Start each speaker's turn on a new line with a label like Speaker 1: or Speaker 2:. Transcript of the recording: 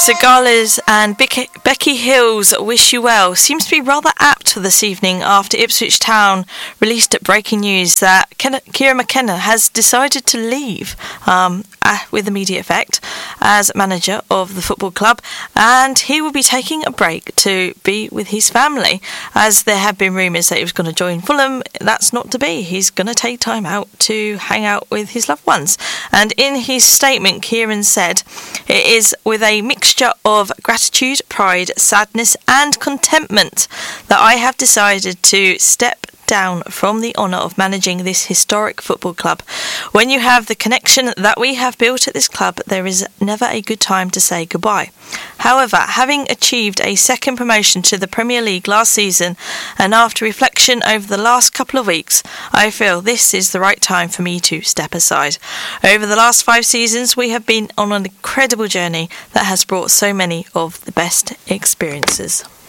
Speaker 1: Sigala's and Becky Hill's Wish You Well seems to be rather apt for this evening after Ipswich Town released breaking news that Kieran McKenna has decided to leave with immediate effect as manager of the football club, and he will be taking a break to be with his family, as there have been rumours that he was going to join Fulham. That's not to be. He's going to take time out to hang out with his loved ones. And in his statement, Kieran said, "It is with a mixture of gratitude, pride, sadness and contentment that I have decided to step down from the honour of managing this historic football club. When you have the connection that we have built at this club, there is never a good time to say goodbye. However, having achieved a second promotion to the Premier League last season, and after reflection over the last couple of weeks, I feel this is the right time for me to step aside. Over the last 5 seasons, we have been on an incredible journey that has brought so many of the best experiences."